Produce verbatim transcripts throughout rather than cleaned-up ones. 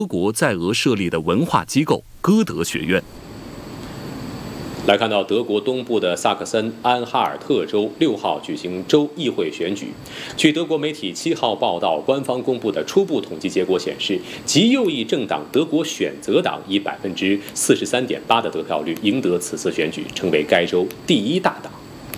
德国在俄设立的文化机构歌德学院。 来看到德国东部的萨克森安哈尔特州六号举行州议会选举。据德国媒体七号报道，官方公布的初步统计结果显示，极右翼政党德国选择党以百分之四十三点八的得票率赢得此次选举，成为该州第一大党。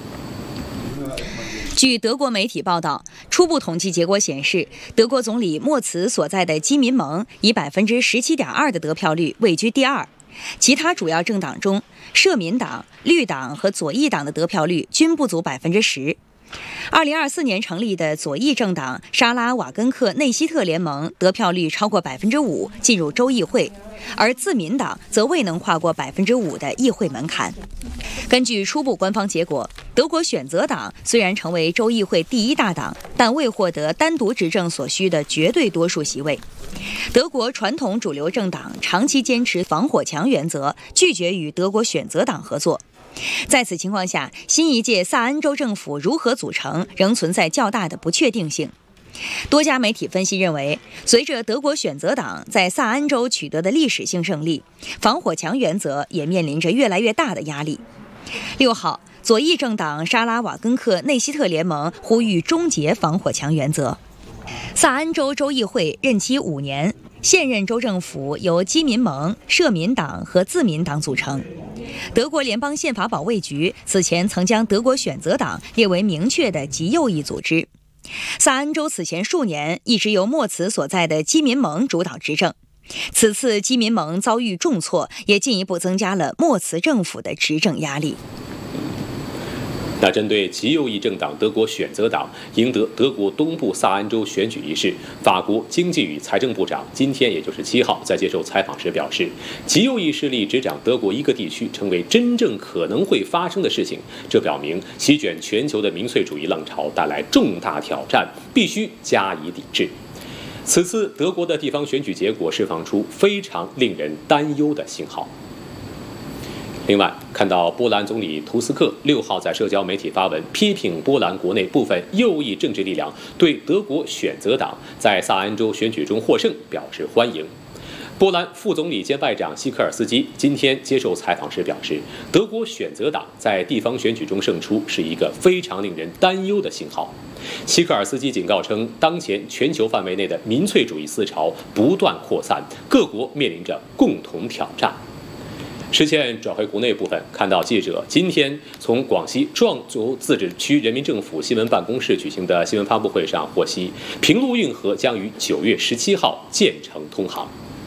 据德国媒体报道，初步统计结果显示，德国总理默茨所在的基民盟以百分之十七点二的得票率位居第二。其他主要政党中，社民党、绿党和左翼党的得票率均不足百分之十。二零二四年成立的左翼政党沙拉瓦根克内希特联盟得票率超过百分之五，进入州议会，而自民党则未能跨过百分之五的议会门槛。根据初步官方结果，德国选择党虽然成为州议会第一大党，但未获得单独执政所需的绝对多数席位。德国传统主流政党长期坚持防火墙原则，拒绝与德国选择党合作。在此情况下，新一届萨恩州政府如何组成，仍存在较大的不确定性。多家媒体分析认为，随着德国选择党在萨恩州取得的历史性胜利，防火墙原则也面临着越来越大的压力。六号，左翼政党沙拉瓦根克内希特联盟呼吁终结防火墙原则。萨恩州州议会任期五年，现任州政府由基民盟、社民党和自民党组成。德国联邦宪法保卫局此前曾将德国选择党列为明确的极右翼组织。萨恩州此前数年一直由默茨所在的基民盟主导执政，此次基民盟遭遇重挫，也进一步增加了默茨政府的执政压力。 那针对极右翼政党德国选择党赢得德国东部萨恩州选举一事，法国经济与财政部长今天也就是七号在接受采访时表示，极右翼势力执掌德国一个地区成为真正可能会发生的事情，这表明席卷全球的民粹主义浪潮带来重大挑战，必须加以抵制。此次德国的地方选举结果释放出非常令人担忧的信号。另外，看到波兰总理图斯克六号在社交媒体发文，批评波兰国内部分右翼政治力量对德国选择党在萨恩州选举中获胜表示欢迎。波兰副总理兼外长希科尔斯基今天接受采访时表示，德国选择党在地方选举中胜出是一个非常令人担忧的信号。希科尔斯基警告称，当前全球范围内的民粹主义思潮不断扩散，各国面临着共同挑战。视线转回国内部分，看到记者今天从广西壮族自治区人民政府新闻办公室举行的新闻发布会上获悉，平陆运河将于九月十七号建成通航。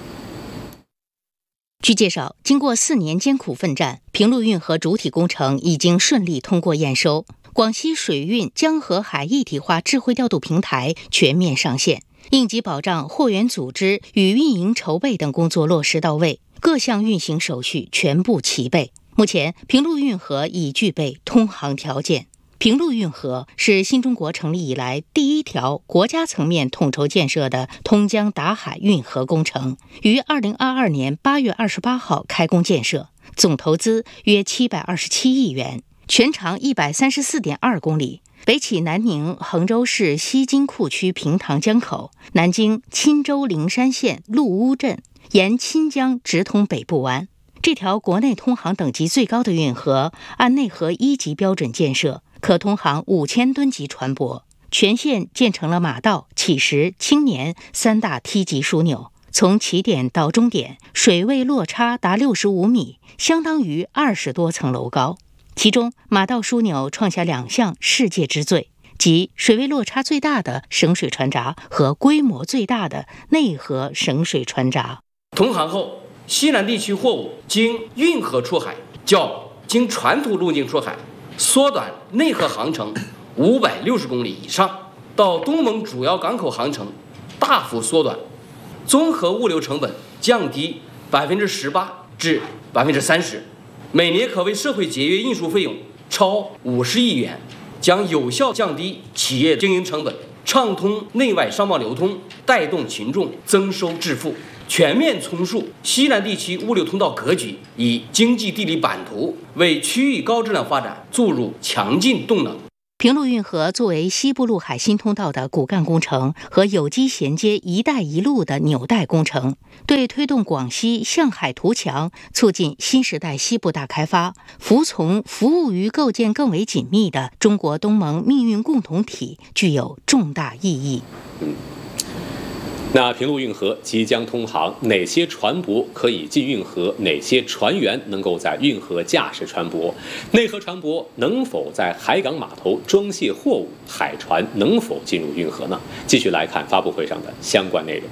据介绍，经过四年艰苦奋战，平陆运河主体工程已经顺利通过验收，广西水运江河海一体化智慧调度平台全面上线，应急保障货源组织与运营筹备等工作落实到位，各项运行手续全部齐备。目前，平陆运河已具备通航条件。平陆运河是新中国成立以来第一条国家层面统筹建设的通江达海运河工程，于二零二二年八月二十八号开工建设，总投资约七百二十七亿元，全长一百三十四点二公里。北起南宁衡州市西津库区平塘江口，南经钦州灵山县陆乌镇，沿钦江直通北部湾。这条国内通航等级最高的运河，按内河一级标准建设，可通航五千吨级船舶。全线建成了马道、起石、青年三大梯级枢纽，从起点到终点水位落差达六十五米，相当于二十多层楼高。其中，马道枢纽创下两项世界之最，即水位落差最大的省水船闸和规模最大的内河省水船闸。 通航后，西南地区货物经运河出海，较经传统路径出海缩短内河航程五百六十公里以上，到东盟主要港口航程大幅缩短，综合物流成本降低百分之十八至百分之三十。每年可为社会节约运输费用超五十亿元，将有效降低企业经营成本，畅通内外商贸流通，带动群众增收致富，全面重塑西南地区物流通道格局，以经济地理版图为区域高质量发展注入强劲动能。 平陆运河作为西部陆海新通道的骨干工程和有机衔接“一带一路”的纽带工程，对推动广西向海图强、促进新时代西部大开发、服从服务于构建更为紧密的中国东盟命运共同体具有重大意义。 嗯。那平陆运河即将通航，哪些船舶可以进运河？哪些船员能够在运河驾驶船舶？内河船舶能否在海港码头装卸货物？海船能否进入运河呢？继续来看发布会上的相关内容。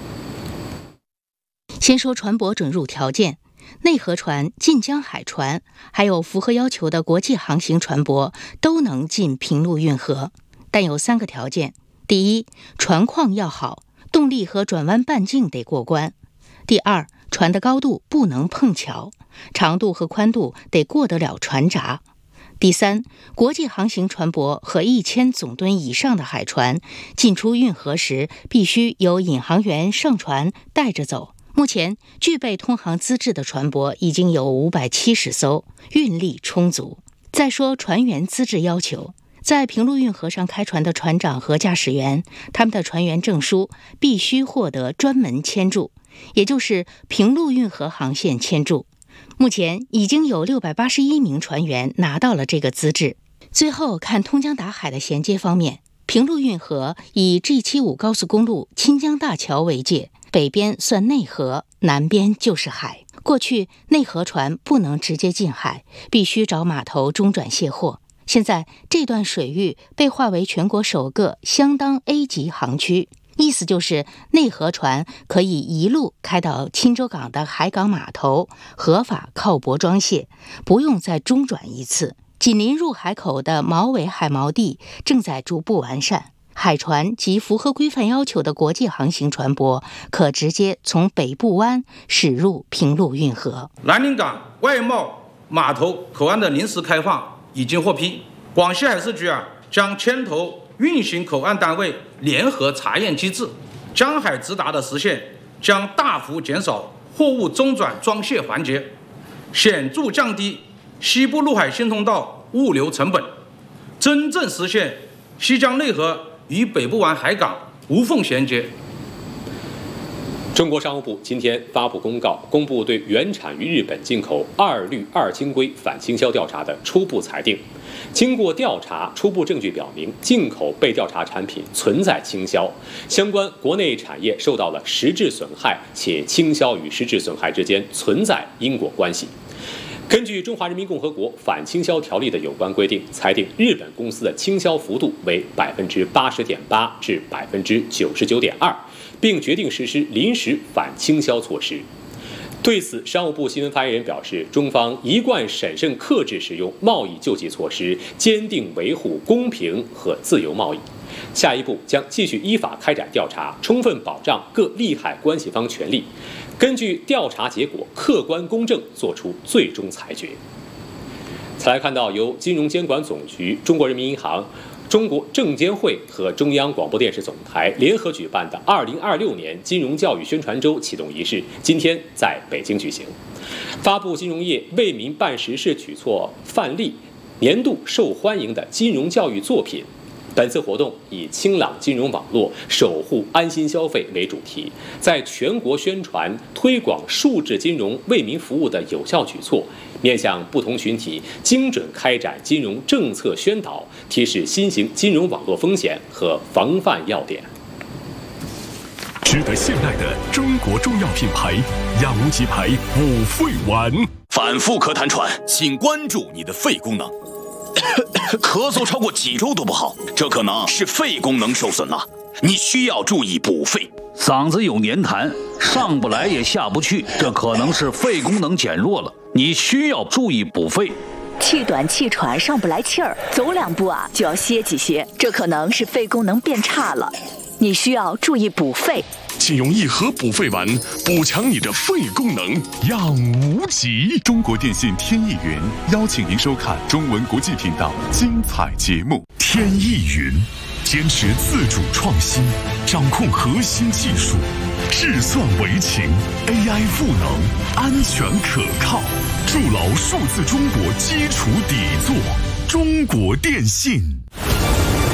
先说船舶准入条件，内河船、近江海船，还有符合要求的国际航行船舶都能进平陆运河，但有三个条件：第一，船况要好，动力和转弯半径得过关；第二，船的高度不能碰桥，长度和宽度得过得了船闸；第三，国际航行船舶和一千总吨以上的海船进出运河时，必须由引航员上船带着走。目前具备通航资质的船舶已经有五百七十艘，运力充足。再说船员资质要求，在平陆运河上开船的船长和驾驶员，他们的船员证书必须获得专门签注，也就是平陆运河航线签注。目前已经有六百八十一名船员拿到了这个资质。最后看通江达海的衔接方面，平陆运河以 G 七十五 高速公路钦江大桥为界，北边算内河，南边就是海。过去内河船不能直接进海，必须找码头中转卸货。现在这段水域被划为全国首个相当 A 级航区，意思就是内河船可以一路开到钦州港的海港码头，合法靠泊装卸，不用再中转一次。紧邻入海口的毛尾海锚地正在逐步完善，海船及符合规范要求的国际航行船舶可直接从北部湾驶入平陆运河。 南宁港外贸码头口岸的临时开放已经获批，广西海事局啊将牵头运行口岸单位联合查验机制，江海直达的实现将大幅减少货物中转装卸环节，显著降低西部陆海新通道物流成本，真正实现西江内河与北部湾海港无缝衔接。 中国商务部今天发布公告，公布对原产于日本进口二氯二氢硅反倾销调查的初步裁定。经过调查，初步证据表明，进口被调查产品存在倾销，相关国内产业受到了实质损害，且倾销与实质损害之间存在因果关系。根据《中华人民共和国反倾销条例》的有关规定，裁定日本公司的倾销幅度为百分之八十点八至百分之九十九点二，并决定实施临时反倾销措施。对此，商务部新闻发言人表示，中方一贯审慎克制使用贸易救济措施，坚定维护公平和自由贸易。下一步将继续依法开展调查，充分保障各利害关系方权利，根据调查结果客观公正作出最终裁决。再来看到由金融监管总局、中国人民银行、中国证监会和中央广播电视总台联合举办的二零二六年金融教育宣传周启动仪式今天在北京举行，发布金融业为民办实事举措范例、年度受欢迎的金融教育作品。本次活动以清朗金融网络、守护安心消费为主题，在全国宣传推广数字金融为民服务的有效举措，面向不同群体精准开展金融政策宣导，提示新型金融网络风险和防范要点。 值得信赖的中国中药品牌养无极牌五肺丸， 反复咳痰喘，请关注你的肺功能。咳嗽超过几周都不好，这可能是肺功能受损了，你需要注意补肺。 嗓子有黏痰，上不来也下不去，这可能是肺功能减弱了，你需要注意补肺。 气短气喘，上不来气儿，走两步啊就要歇几歇，这可能是肺功能变差了，你需要注意补肺。 请用一盒补肺丸补强你的肺功能，养无极。中国电信天翼云邀请您收看中文国际频道精彩节目。天翼云坚持自主创新，掌控核心技术，智算为情 ，A I 赋能，安全可靠，筑牢数字中国基础底座。中国电信。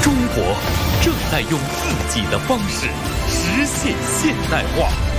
中国正在用自己的方式实现现代化。